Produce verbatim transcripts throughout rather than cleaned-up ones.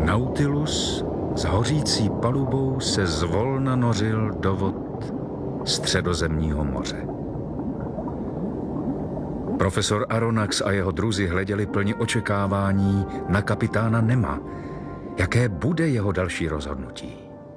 Nautilus s hořící palubou se zvolna nořil do vod Středozemního moře. Profesor Aronnax a jeho druzí hleděli plni očekávání na kapitána Nema. Jaké bude jeho další rozhodnutí?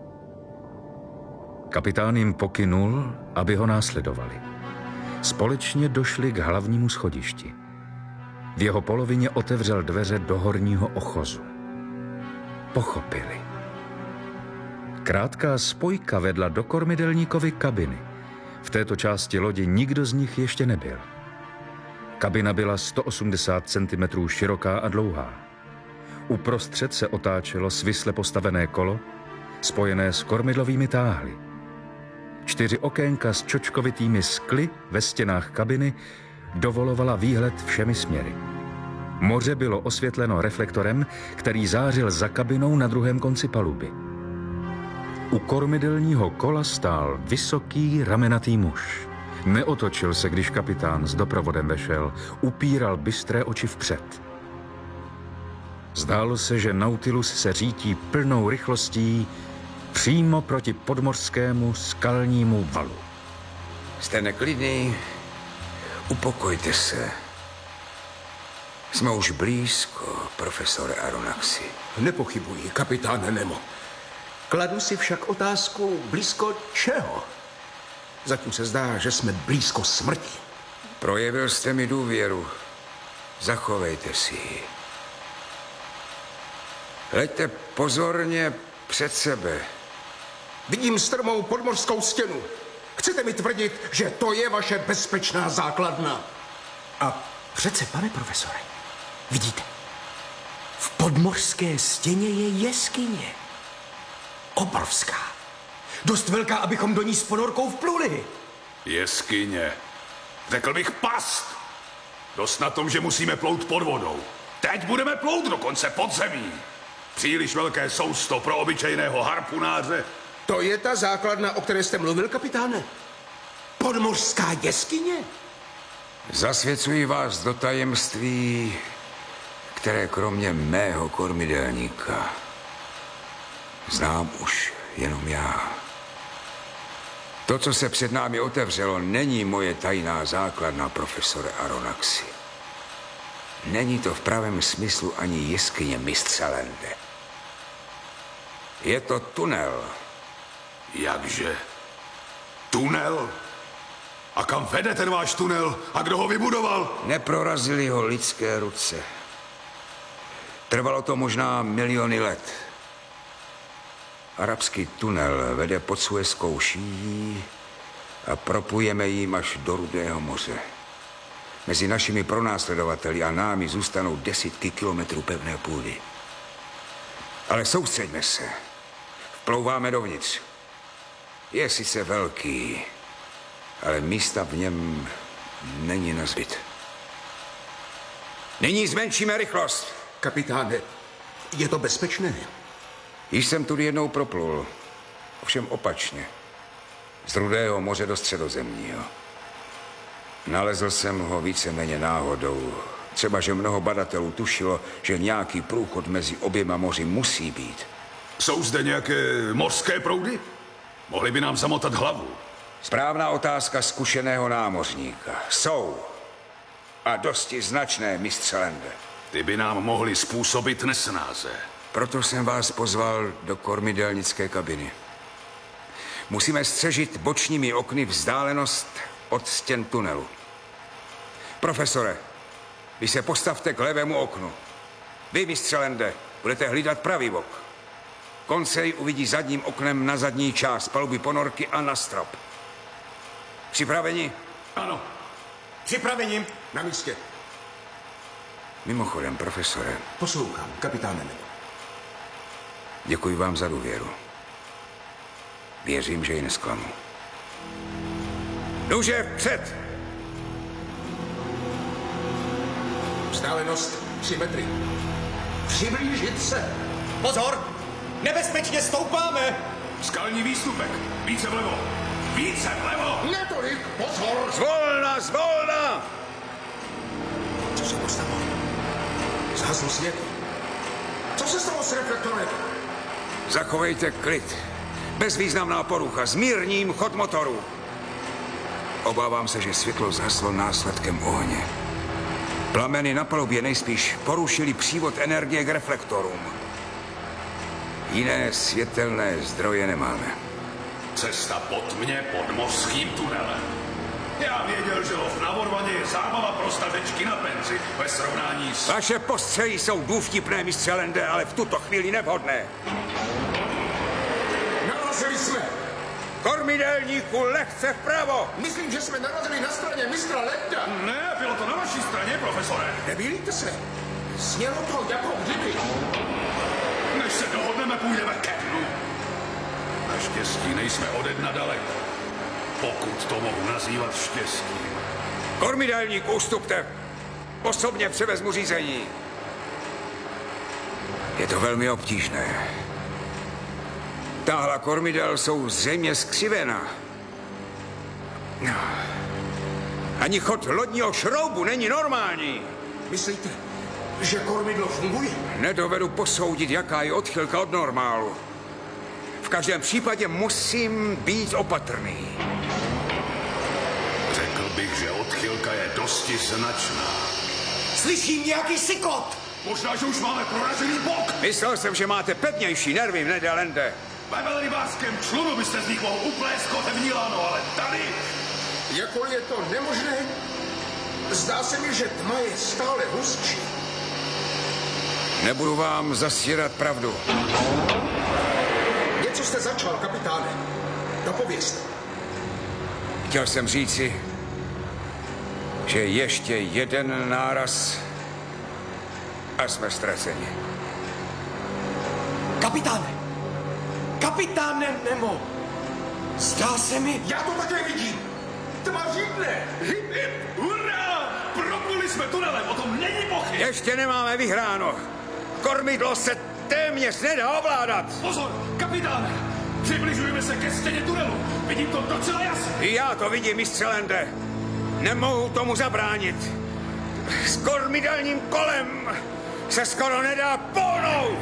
Kapitán jim pokynul, aby ho následovali. Společně došli k hlavnímu schodišti. V jeho polovině otevřel dveře do horního ochozu. Pochopili. Krátká spojka vedla do kormidelníkovy kabiny. V této části lodi nikdo z nich ještě nebyl. Kabina byla sto osmdesát centimetrů široká a dlouhá. Uprostřed se otáčelo svisle postavené kolo, spojené s kormidlovými táhly. Čtyři okénka s čočkovitými skly ve stěnách kabiny dovolovala výhled všemi směry. Moře bylo osvětleno reflektorem, který zářil za kabinou na druhém konci paluby. U kormidelního kola stál vysoký, ramenatý muž. Neotočil se, když kapitán s doprovodem vešel, upíral bystré oči vpřed. Zdálo se, že Nautilus se řítí plnou rychlostí přímo proti podmořskému skalnímu valu. Jste neklidný? Upokojte se. Jsme už blízko, profesore Aronnaxi. Nepochybuji, kapitáne Nemo. Kladu si však otázku, blízko čeho? Zatím se zdá, že jsme blízko smrti. Projevil jste mi důvěru. Zachovejte si ji. Hleďte pozorně před sebe. Vidím strmou podmořskou stěnu. Chcete mi tvrdit, že to je vaše bezpečná základna? A přece, pane profesore, vidíte, v podmořské stěně je jeskyně. Obrovská. Dost velká, abychom do ní s ponorkou vpluli. Jeskyně. Řekl bych past. Dost na tom, že musíme plout pod vodou. Teď budeme plout dokonce pod zemí. Příliš velké sousto pro obyčejného harpunáře. To je ta základna, o které jste mluvil, kapitáne? Podmořská jeskyně? Zasvěcuji vás do tajemství, které kromě mého kormidelníka znám už jenom já. To, co se před námi otevřelo, není moje tajná základna, profesore Aronnaxi. Není to v pravém smyslu ani jeskyně mistře Lande. Je to tunel. Jakže? Tunel? A kam vede ten váš tunel? A kdo ho vybudoval? Neprorazily ho lidské ruce. Trvalo to možná miliony let. Arabský tunel vede pod Suezkou šíjí a propujeme jim až do Rudého moře. Mezi našimi pronásledovateli a námi zůstanou desítky kilometrů pevné půdy. Ale soustřeďme se. Vplouváme dovnitř. Je sice velký, ale místa v něm není na zbyt. Nyní zmenšíme rychlost. Kapitáne, je to bezpečné? Již jsem tudy jednou proplul, ovšem opačně. Z Rudého moře do Středozemního. Nalezl jsem ho víceméně náhodou. Třeba, že mnoho badatelů tušilo, že nějaký průchod mezi oběma moři musí být. Jsou zde nějaké mořské proudy? Mohli by nám zamotat hlavu. Správná otázka zkušeného námořníka. Jsou. A dosti značné, mistře Lande. Ty by nám mohli způsobit nesnáze. Proto jsem vás pozval do kormidelnické kabiny. Musíme střežit bočními okny vzdálenost od stěn tunelu. Profesore, vy se postavte k levému oknu. Vy, mistře Lande, budete hlídat pravý bok. Conseil uvidí zadním oknem na zadní část paluby ponorky a na strop. Připraveni? Ano. Připraveni. Na místě. Mimochodem, profesore. Poslouchám, kapitáne Nemo. Děkuji vám za důvěru. Věřím, že ji nesklamu. Nůže vpřed! Vzdálenost tři metry. Přiblížit se. Pozor! Nebezpečně stoupáme! Skalní výstupek. Více vlevo. Více vlevo! Netolik, pozor! Zvolna, zvolna! Co se to stalo? Zhasl svět. Co se stalo s reflektorem? Zachovejte klid. Bezvýznamná porucha, zmírním chod motoru. Obávám se, že světlo zhaslo následkem ohně. Plameny na palubě nejspíš porušily přívod energie k reflektorům. Jiné světelné zdroje nemáme. Cesta pod mě pod mořským tunelem. Já věděl, že lov na vorvaně je zábava pro stařečky na penzi ve srovnání s... Vaše postřely jsou důvtipné, mistře Lende, ale v tuto chvíli nevhodné. Narazili jsme. Kormidelníku, lehce vpravo! Myslím, že jsme narazili na straně mistra Lenda. Ne, bylo to na vaší straně, profesore. Nebýlíte se. Snělo to jako kdyby. Než se dohodneme, půjdeme ke dnu. Naštěstí nejsme ode dna daleko. Pokud to mohu nazývat štěstím. Kormidelníku, ustupte. Osobně převezmu řízení. Je to velmi obtížné. Táhla kormidel jsou zřejmě skřivena. No. Ani chod lodního šroubu není normální. Myslíte, že kormidlo funguje? Nedovedu posoudit, jaká je odchylka od normálu. V každém případě musím být opatrný. Řekl bych, že odchylka je dosti značná. Slyším nějaký sykot! Možná, že už máme proražený bok. Myslel jsem, že máte pevnější nervy v Nederlande. Ve velrybářském člunu byste z nich mohl uplést otevní lano, ale tady... Jakkoliv je to nemožné, zdá se mi, že tma je stále hustší. Nebudu vám zastírat pravdu. Něco jste začal, kapitáne. Dopovězte. Chtěl jsem říci, že ještě jeden náraz a jsme ztraceni. Kapitáne! Kapitáne Nemo! Zdá se mi... Já to také vidím. Tma židne. Hip, hip, hurá! Propluli jsme tunelem, o tom není pochyb. Ještě nemáme vyhráno. Kormidlo se téměř nedá ovládat. Pozor, kapitáne! Přibližujeme se ke stěně tunelu. Vidím to docela jasně. I já to vidím, mistře Lende. Nemohu tomu zabránit. S kormidelním kolem se skoro nedá pohnout.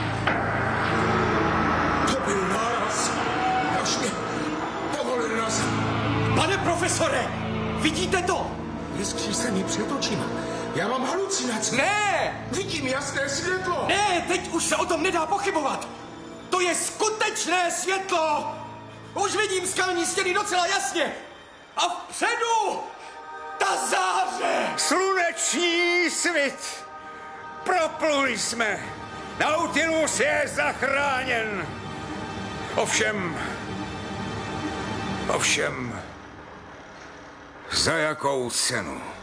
To byl náraz. Až mě povolil nás. Pane profesore! Vidíte to? Jiskří se mi před očima. Já mám halucinaci. Ne! Vidím jasné světlo. Ne, teď už se o tom nedá pochybovat. To je skutečné světlo. Už vidím skalní stěny docela jasně. A vpředu ta záře. Sluneční svit. Propluli jsme. Nautilus je zachráněn. Ovšem, ovšem, za jakou cenu?